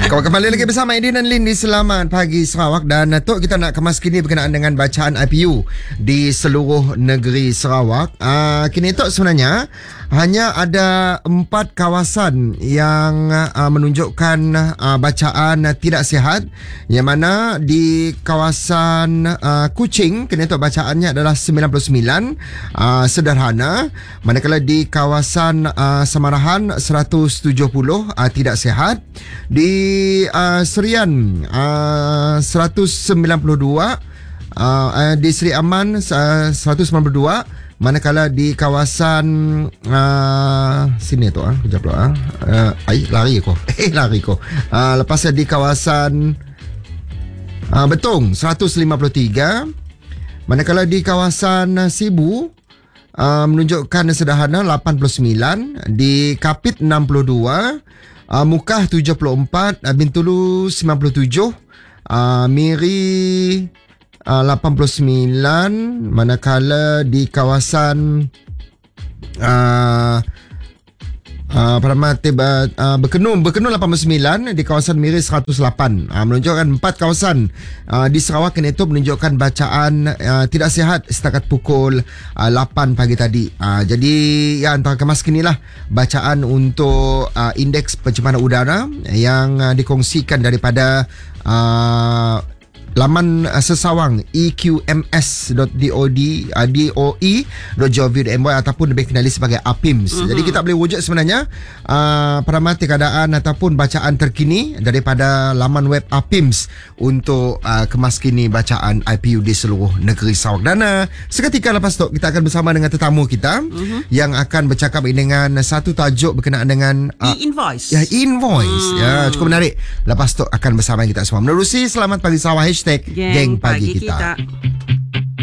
Kau kembali lagi bersama Aidin dan Lin di Selamat Pagi Sarawak. Dan Tok, kita nak kemas kini berkenaan dengan bacaan IPU di seluruh negeri Sarawak. Kini Tok, sebenarnya hanya ada 4 kawasan yang menunjukkan bacaan tidak sihat, yang mana di kawasan Kuching, kini Tok, bacaannya adalah 99, sederhana. Manakala di kawasan Samarahan 170, tidak sihat. Di Serian 192, di Seri Aman 192. Manakala di kawasan sini tu kejap lah. Lari ko. Lepas di kawasan Betong 153. Manakala di kawasan Sibu menunjukkan sederhana 89. Di Kapit 62, Mukah 74, Bintulu 97, Miri 89. Manakala di kawasan Berkenum 89, di kawasan Miri 108. Menunjukkan 4 kawasan di Sarawak ini itu menunjukkan bacaan tidak sihat setakat pukul 8 pagi tadi. Jadi ya, antara kemas kinilah bacaan untuk indeks pencemaran udara yang dikongsikan daripada laman sesawang eqms.doe.gov.my ataupun lebih kenali sebagai APIMS. Jadi kita boleh wujud sebenarnya peramati keadaan ataupun bacaan terkini daripada laman web APIMS untuk kemas kini bacaan IPU di seluruh negeri Sarawak. Dan seketika lepas tu kita akan bersama dengan tetamu kita yang akan bercakap dengan satu tajuk berkenaan dengan e-invoice. E-invoice. Ya, cukup menarik. Lepas tu akan bersama kita semua menerusi Selamat Pagi Sarawak #Geng Pagi Kita.